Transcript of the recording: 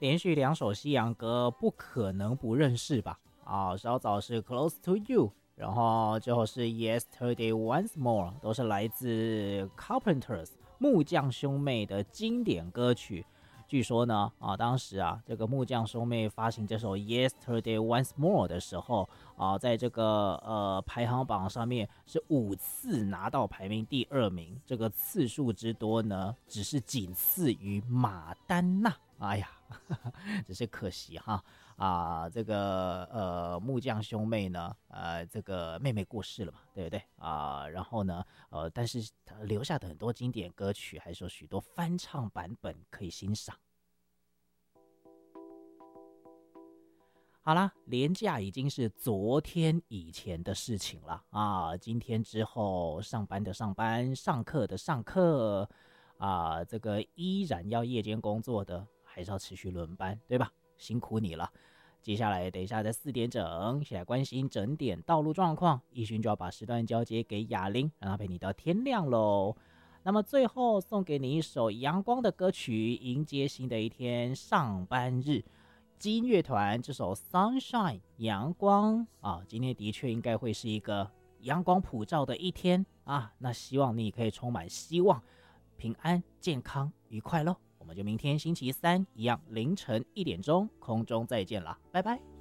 连续2首西洋歌不可能不认识吧？稍早是 Close to You， 然后最后是 Yesterday Once More， 都是来自 Carpenters 木匠兄妹的经典歌曲。据说呢，当时这个木匠兄妹发行这首 Yesterday Once More 的时候，在这个排行榜上面是5次拿到排名第2名，这个次数之多呢，只是仅次于马丹娜。哎呀，只是可惜哈这个木匠兄妹呢，这个妹妹过世了嘛，对不对然后呢，但是留下的很多经典歌曲，还是有许多翻唱版本可以欣赏。好啦，连假已经是昨天以前的事情了今天之后上班的上班，上课的上课这个依然要夜间工作的，还是要持续轮班，对吧？辛苦你了。接下来等一下在4点整，先来关心整点道路状况，奕迅就要把时段交接给雅玲，让她陪你到天亮咯。那么最后送给你一首阳光的歌曲，迎接新的一天上班日，基因乐团这首 Sunshine 阳光今天的确应该会是一个阳光普照的一天那希望你可以充满希望，平安健康愉快咯。我们就明天星期3一样凌晨1点钟空中再见啦，拜拜。